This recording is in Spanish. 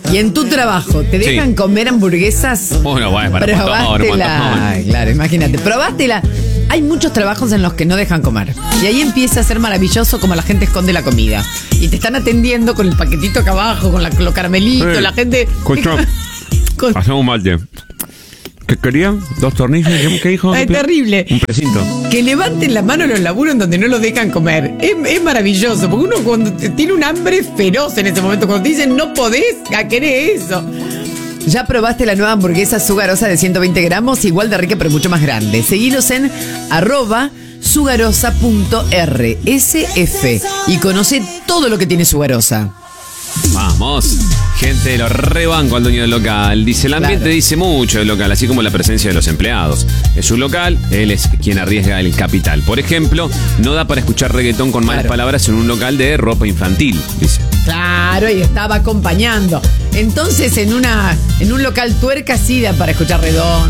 Y en tu trabajo, ¿te dejan comer hamburguesas? Bueno, para Probátela. Ay, claro, imagínate. Probátela. Hay muchos trabajos en los que no dejan comer. Y ahí empieza a ser maravilloso como la gente esconde la comida. Y te están atendiendo con el paquetito acá abajo, con los caramelitos, la gente... Escucha, hacemos un malte. ¿Qué quería? ¿2 tornillos? ¿Qué dijo? Es terrible. Un precinto. Que levanten la mano en los laburos en donde no los dejan comer. Es maravilloso, porque uno cuando tiene un hambre feroz en ese momento, cuando te dicen no podés, ¿a querer eso? ¿Ya probaste la nueva hamburguesa Sugarosa de 120 gramos? Igual de rica, pero mucho más grande. Seguilos en @sugarosa.rsf y conoce todo lo que tiene Sugarosa. Vamos. Gente, lo rebanco al dueño del local. Dice, el ambiente dice mucho del local, así como la presencia de los empleados. Es un local, él es quien arriesga el capital. Por ejemplo, no da para escuchar reggaetón con malas palabras en un local de ropa infantil, dice. Claro, y estaba acompañando. Entonces, en un local tuerca sí da para escuchar reggaetón.